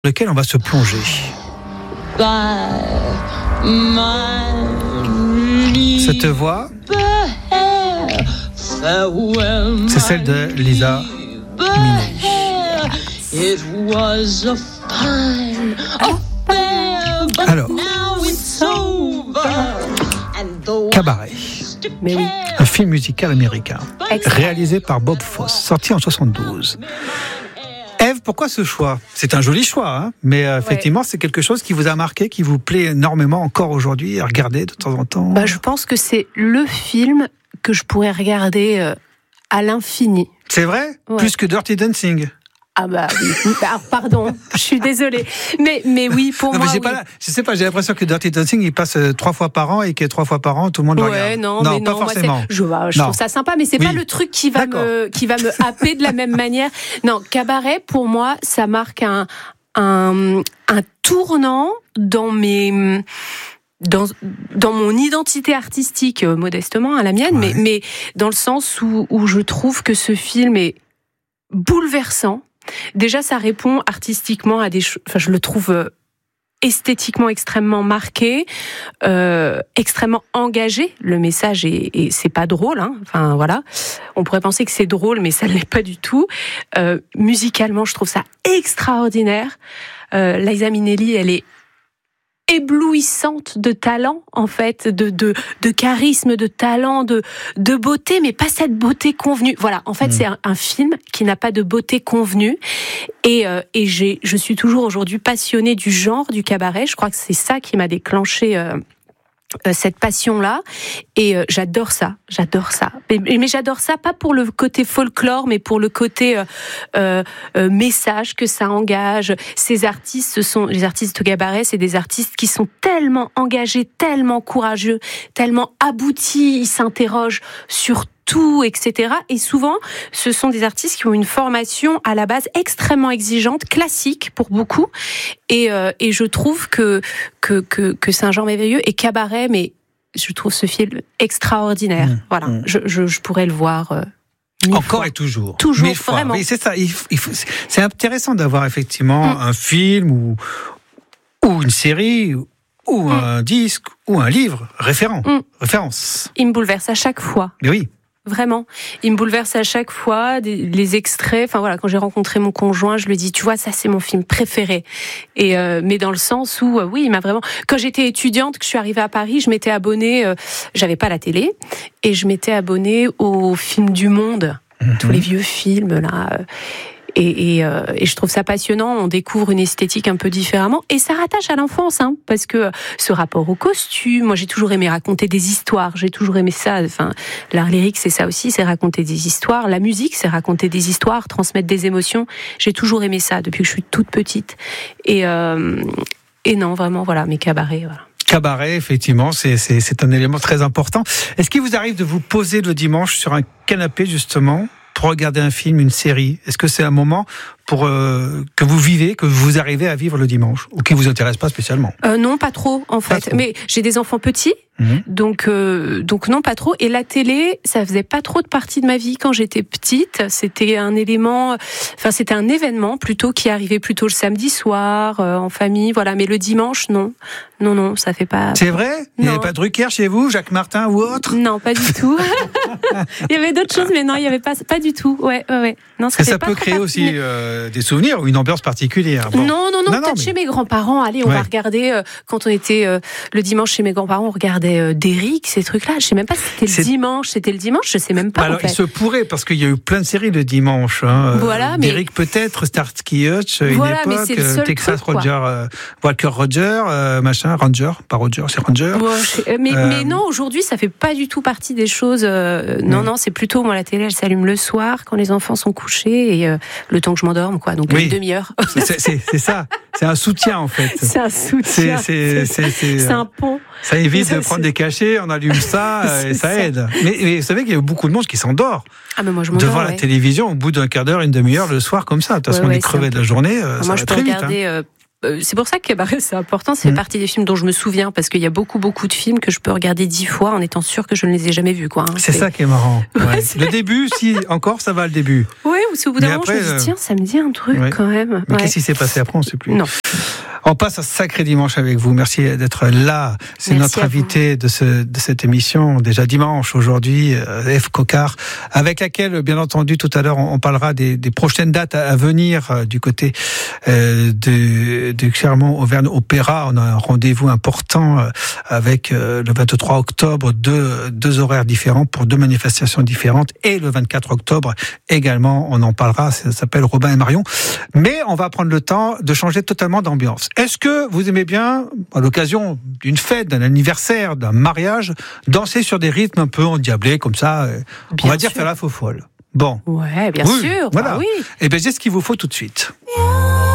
lequel on va se plonger. Cette voix, c'est celle de Liza Minnelli. Alors, Cabaret. Mais oui. Un film musical américain, réalisé par Bob Fosse, sorti en 1972. Ève, pourquoi ce choix ? C'est un joli choix, hein, mais effectivement, c'est quelque chose qui vous a marqué, qui vous plaît énormément encore aujourd'hui à regarder de temps en temps. Je pense que c'est le film que je pourrais regarder à l'infini. C'est vrai ? Ouais. Plus que Dirty Dancing ? Ah oui. Alors, pardon, je suis désolée. Mais oui, pour moi, oui. Je sais pas, j'ai l'impression que Dirty Dancing, il passe 3 fois par an et que 3 fois par an, tout le monde le regarde. Non, pas forcément. Moi, je trouve ça sympa, mais c'est pas le truc qui va me happer de la même manière. Non, Cabaret, pour moi, ça marque un tournant dans mon identité artistique, modestement, à la mienne, mais dans le sens où je trouve que ce film est bouleversant. Déjà, ça répond artistiquement à des choses. Enfin, je le trouve esthétiquement extrêmement marqué, extrêmement engagé. Le message et c'est pas drôle, hein. Enfin voilà, on pourrait penser que c'est drôle, mais ça ne l'est pas du tout. Musicalement, je trouve ça extraordinaire. Liza Minnelli, elle est éblouissante de talent, en fait, de charisme, de talent, de beauté, mais pas cette beauté convenue. Voilà, en fait, c'est un film qui n'a pas de beauté convenue. Et je suis toujours aujourd'hui passionnée du genre du cabaret. Je crois que c'est ça qui m'a déclenché cette passion-là, et j'adore ça. Mais j'adore ça pas pour le côté folklore, mais pour le côté message que ça engage. Ces artistes, les artistes de cabaret, c'est des artistes qui sont tellement engagés, tellement courageux, tellement aboutis, ils s'interrogent sur tout, etc. Et souvent, ce sont des artistes qui ont une formation à la base extrêmement exigeante, classique pour beaucoup. Et je trouve que c'est un genre merveilleux. Et Cabaret, mais je trouve ce film extraordinaire. Voilà, je pourrais le voir. Encore et toujours. Toujours, mille fois. vraiment. Oui, c'est ça. C'est intéressant d'avoir effectivement un film ou une série ou un disque ou un livre référence. Il me bouleverse à chaque fois. Mais oui. Vraiment, il me bouleverse à chaque fois, les extraits. Enfin voilà, quand j'ai rencontré mon conjoint, je lui ai dit, tu vois, ça c'est mon film préféré. Et mais dans le sens où, oui, il m'a vraiment. Quand j'étais étudiante, que je suis arrivée à Paris, je m'étais abonnée. J'avais pas la télé et je m'étais abonnée aux films du Monde, tous les vieux films là. Et je trouve ça passionnant. On découvre une esthétique un peu différemment, et ça rattache à l'enfance, hein, parce que ce rapport au costume. Moi, j'ai toujours aimé raconter des histoires. J'ai toujours aimé ça. Enfin, l'art lyrique, c'est ça aussi, c'est raconter des histoires. La musique, c'est raconter des histoires, transmettre des émotions. J'ai toujours aimé ça depuis que je suis toute petite. Et non, vraiment, voilà, mes cabarets, voilà. Cabaret, effectivement, c'est un élément très important. Est-ce qu'il vous arrive de vous poser le dimanche sur un canapé, justement, pour regarder un film, une série ? Est-ce que c'est un moment que vous vivez, que vous arrivez à vivre le dimanche, ou qui vous intéresse pas spécialement ? Non, pas trop, en fait. Trop. Mais j'ai des enfants petits, donc non, pas trop. Et la télé, ça faisait pas trop de partie de ma vie quand j'étais petite. C'était un événement plutôt qui arrivait plutôt le samedi soir, en famille, voilà. Mais le dimanche, non, ça fait pas. C'est vrai ? Il n'y avait pas Drucker chez vous, Jacques Martin ou autre ? Non, pas du tout. Il y avait d'autres choses, mais non, il y avait pas du tout. Ouais. Non, ça peut créer aussi des souvenirs ou une ambiance particulière. Bon. Non, peut-être chez mes grands-parents. Allez, on va regarder, quand on était le dimanche chez mes grands-parents, on regardait Derrick, ces trucs-là. Je sais même pas si c'était le dimanche, je sais même pas. Alors, en fait. Il se pourrait, parce qu'il y a eu plein de séries de dimanche. Hein. Voilà, Derrick peut-être, Starsky Hutch, une époque, Texas truc, Ranger, Walker Roger, Ranger, pas Roger, c'est Ranger. Mais non, aujourd'hui, ça fait pas du tout partie des choses. Non, c'est plutôt, moi, la télé, elle s'allume le soir, quand les enfants sont couchés, et le temps que je m'endorme, quoi. Donc, une demi-heure. C'est ça. C'est un soutien, en fait. C'est un soutien. C'est un pont. Ça évite de prendre des cachets, on allume ça et ça aide. Mais vous savez qu'il y a beaucoup de monde qui s'endort devant la télévision au bout d'un quart d'heure, une demi-heure le soir, comme ça. De toute façon, on est crevé de la journée, ça va très vite. Moi, je peux regarder c'est pour ça que Cabaret, c'est important. Ça fait partie des films dont je me souviens, parce qu'il y a beaucoup de films que je peux regarder 10 fois en étant sûr que je ne les ai jamais vus, quoi. C'est ça qui est marrant. Ouais. Le début, si encore, ça va le début. Oui, ou c'est au bout d'un moment, je me dis, tiens, ça me dit un truc quand même. Mais qu'est-ce qui s'est passé après, on ne sait plus. Non. On passe un sacré dimanche avec vous. Merci d'être là. C'est notre invité de cette émission, déjà dimanche aujourd'hui, Ève Coquart, avec laquelle, bien entendu, tout à l'heure, on parlera des prochaines dates à venir du côté de Clermont-Auvergne Opéra. On a un rendez-vous important avec le 23 octobre, deux horaires différents pour 2 manifestations différentes, et le 24 octobre également, on en parlera. Ça s'appelle Robin et Marion. Mais on va prendre le temps de changer totalement d'ambiance. Est-ce que vous aimez bien, à l'occasion d'une fête, d'un anniversaire, d'un mariage, danser sur des rythmes un peu endiablés, comme ça, on va dire faire la faux folle? Bon. Ouais, bien sûr. Voilà. Oui. Et bien, c'est ce qu'il vous faut tout de suite.